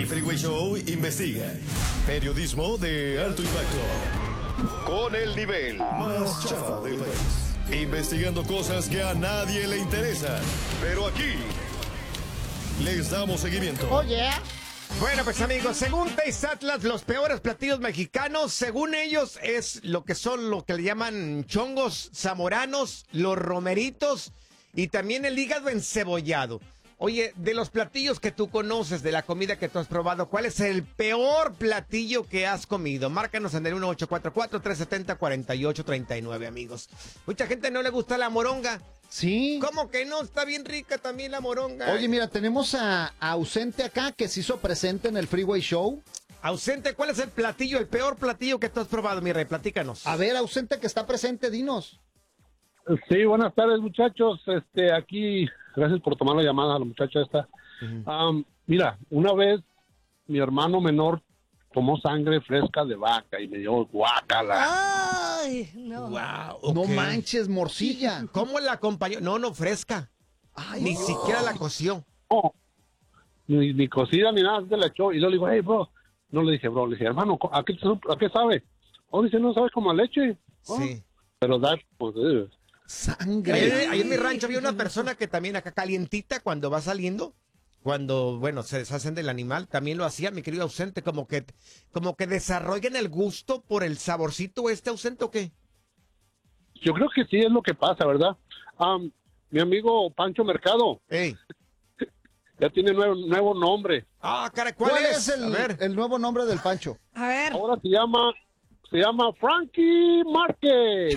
El Freeway Show investiga. Periodismo de alto impacto. Con el nivel más chafa del país. Investigando cosas que a nadie le interesan. Pero aquí les damos seguimiento. Oye. Bueno, pues amigos, según Taste Atlas, los peores platillos mexicanos, según ellos, es lo que le llaman chongos zamoranos, los romeritos y también el hígado encebollado. Oye, de los platillos que tú conoces, de la comida que tú has probado, ¿cuál es el peor platillo que has comido? Márcanos en el 1844-370-4839, amigos. Mucha gente no le gusta la moronga. Sí. ¿Cómo que no? Está bien rica también la moronga. Oye, mira, tenemos a Ausente acá que se hizo presente en el Freeway Show. Ausente, ¿cuál es el platillo, el peor platillo que tú has probado, mi rey? Platícanos. A ver, Ausente que está presente, dinos. Sí, buenas tardes, muchachos. Aquí, gracias por tomar la llamada a la muchacha esta. Mira, una vez mi hermano menor tomó sangre fresca de vaca y me dio guácala. Ay, no. Wow, No manches, morcilla. ¿Cómo la acompañó? No, fresca. Ay, Ni no. siquiera la coció. No, ni cocida ni nada, se la echó. Y yo le digo, hey, bro. No le dije, bro, le dije, hermano, ¿a qué sabe? Oh, dice, no sabes como a leche. Oh, Sí. pero pues, Sangre. Ahí en mi rancho había una persona que también acá calientita cuando va saliendo, cuando, bueno, se deshacen del animal, también lo hacía, mi querido Ausente, como que desarrollan el gusto por el saborcito Ausente, ¿o qué? yo creo que sí es lo que pasa, ¿verdad? Mi amigo Pancho Mercado Ey. ya tiene nuevo nombre. Ah, cara, ¿cuál es? A ver. el nuevo nombre del Pancho? A ver. Ahora se llama Frankie Márquez.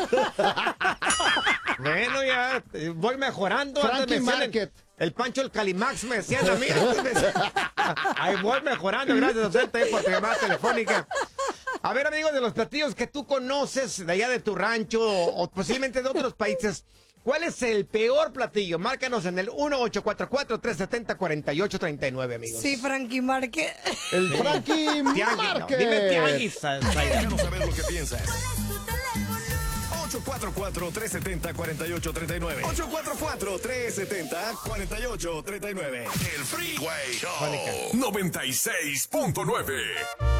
Bueno, ya voy mejorando. Frankie Antes me decían Market. el Pancho, el Calimax, me decían a mí. Ahí voy mejorando, gracias Ausente por tu llamada telefónica. A ver, amigos, de los platillos que tú conoces de allá de tu rancho o posiblemente de otros países, ¿cuál es el peor platillo? Márcanos en el 1844-370-4839, amigos. Sí, Frankie Márquez. El Frankie Tianguis, no, Márquez. dime tianguis. Déjanos saber lo que piensas. 844-370-4839. 844-370-4839. El Freeway Show 96.9.